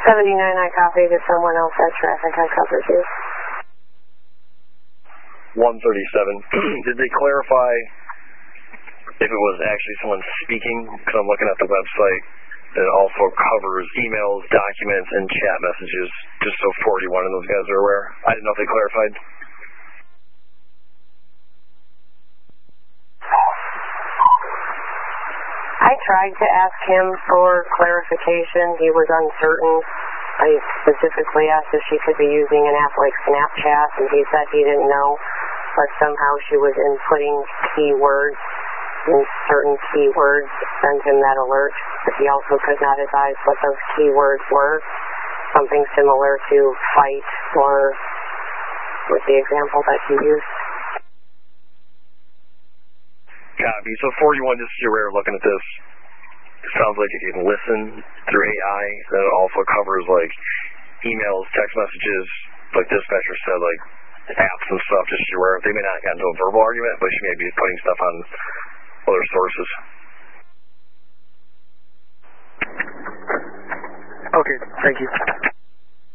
79, I copied to someone else at traffic. I covered you. 137. Did they clarify if it was actually someone speaking? Because I'm looking at the website. It also covers emails, documents, and chat messages, just so 41 of those guys are aware. I didn't know if they clarified. I tried to ask him for clarification. He was uncertain. I specifically asked if she could be using an app like Snapchat, and he said he didn't know, but somehow she was inputting keywords, and certain keywords sent him that alert, but he also could not advise what those keywords were. Something similar to fight, or with the example that he used. Copy. So 41, just so you're aware, looking at this, it sounds like if you can listen through AI, then it also covers like emails, text messages, like dispatcher said, like apps and stuff, just so you're aware. They may not have gotten into a verbal argument, but she may be putting stuff on other sources. Okay, thank you.